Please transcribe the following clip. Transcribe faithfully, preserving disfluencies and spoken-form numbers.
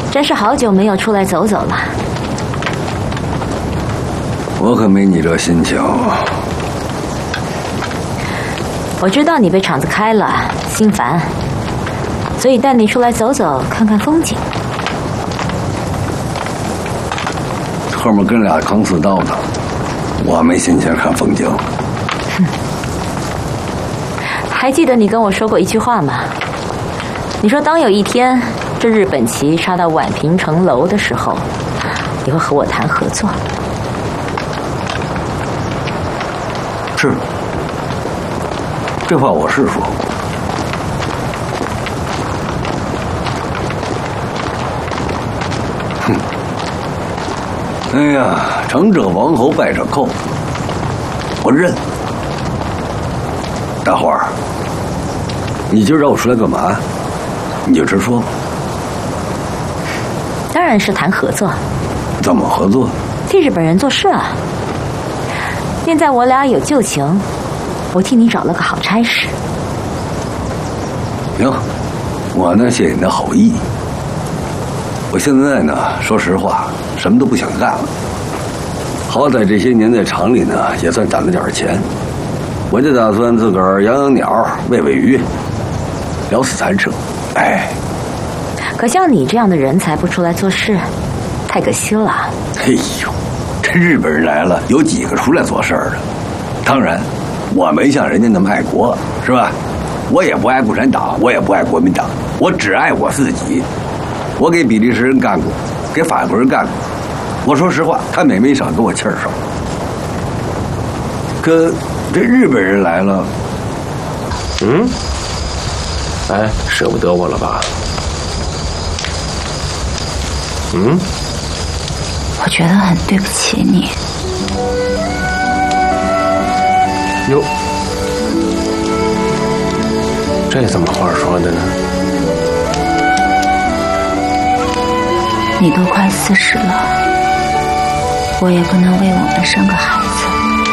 真是好久没有出来走走了。 我可没你这心情。 我知道你被厂子开了，心烦，所以带你出来走走，看看风景。 后面跟俩扛刺刀的，我没心情看风景。 哼，还记得你跟我说过一句话吗？你说当有一天这日本旗插到宛平城楼的时候，你会和我谈合作。 是，这话我是说。哼，哎呀，成者王侯，败者寇，我认。大花儿，你今儿找我出来干嘛？你就直说。 当然是谈合作。 怎么合作？ 替日本人做事啊。现在我俩有旧情，我替你找了个好差事。 行，我呢谢谢你的好意。我现在呢，说实话，什么都不想干了。好歹这些年在厂里呢，也算攒了点钱，我就打算自个儿养养鸟，喂喂鱼，了此残生。哎， 可像你这样的人才不出来做事，太可惜了。 哎呦，这日本人来了，有几个出来做事儿的？当然，我没像人家那么爱国，是吧？我也不爱共产党，我也不爱国民党，我只爱我自己。我给比利时人干过，给法国人干过。我说实话，他们也没少给我气儿受。可这日本人来了， 嗯，哎，舍不得我了吧？嗯， 我觉得很对不起你。 哟，这怎么话说的呢？ 你都快四十了，我也不能为我们生个孩子。